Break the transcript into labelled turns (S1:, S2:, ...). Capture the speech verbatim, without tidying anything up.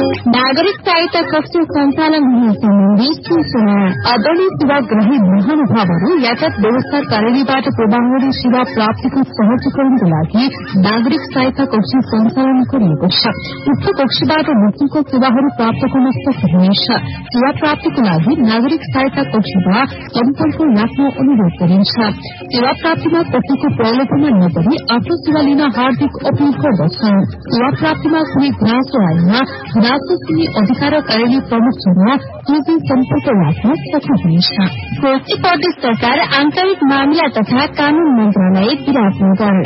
S1: नागरिक सहायता कक्ष सञ्चालन हुने सम्बन्धी सूचना। आदरणीय सेवाग्राही महानुभावहरू यातायात व्यवस्था कार्यालयबाट प्रवाहरी सेवा प्राप्तिको सहजीकरणको लागि नागरिक सहायता कक्ष सञ्चालन गरिएको छ। उक्त कक्षबाट मुक्तिको सेवाहरू प्राप्त गर्न सक्नुहुनेछ। सेवा प्राप्तिको लागि नागरिक सहायता कक्षमा सम्पर्क राख्न अनुरोध गरिन्छ। सेवा प्राप्तिमा कसैको प्रलोभनमा नगरी आफ्नो सेवा लिन हार्दिक अपील गर्दछन्। सेवा प्राप्तिमा कुनै गुनासो आएमा गुनासो सुन्ने अधिकार कार्यालय प्रमुखसँग सोझै सम्पर्क राख्न सक्नुहुनेछ। कोशी प्रदेश सरकार आन्तरिक मामिला तथा कानून मन्त्रालय विराटनगर।